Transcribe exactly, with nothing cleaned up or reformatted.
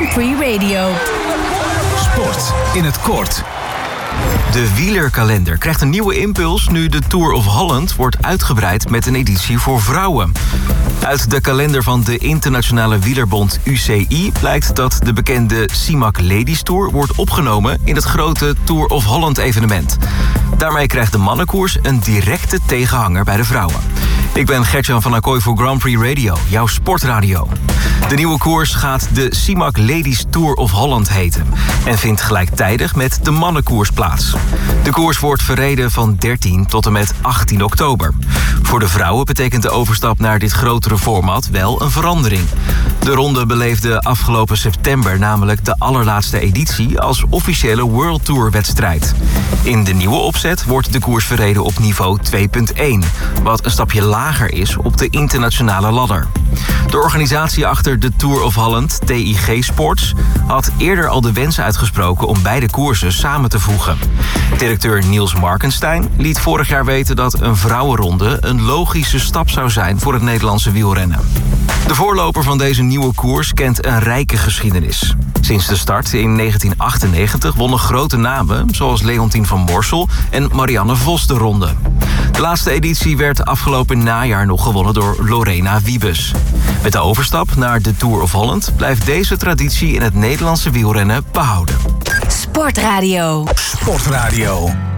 Prix Radio. Sport in het kort. De wielerkalender krijgt een nieuwe impuls nu de Tour of Holland wordt uitgebreid met een editie voor vrouwen. Uit de kalender van de internationale wielerbond U C I blijkt dat de bekende CIMAC Ladies Tour wordt opgenomen in het grote Tour of Holland evenement. Daarmee krijgt de mannenkoers een directe tegenhanger bij de vrouwen. Ik ben Gertjan van Acquoy voor Grand Prix Radio, jouw sportradio. De nieuwe koers gaat de CIMAC Ladies Tour of Holland heten en vindt gelijktijdig met de mannenkoers plaats. De koers wordt verreden van dertien tot en met achttien oktober. Voor de vrouwen betekent de overstap naar dit grotere format wel een verandering. De ronde beleefde afgelopen september namelijk de allerlaatste editie als officiële World Tour wedstrijd. In de nieuwe opzet wordt de koers verreden op niveau twee punt één, wat een stapje lager is op de internationale ladder. De organisatie achter de Tour of Holland, T I G Sports, had eerder al de wens uitgesproken om beide koersen samen te voegen. Directeur Niels Markenstein liet vorig jaar weten dat een vrouwenronde een logische stap zou zijn voor het Nederlandse wielrennen. De voorloper van deze nieuwe koers kent een rijke geschiedenis. Sinds de start in negentien achtennegentig wonnen grote namen zoals Leontien van Moorsel en Marianne Vos de ronde. De laatste editie werd afgelopen najaar nog gewonnen door Lorena Wiebes. Met de overstap naar de Tour of Holland blijft deze traditie in het Nederlandse wielrennen behouden. Sportradio. Sportradio.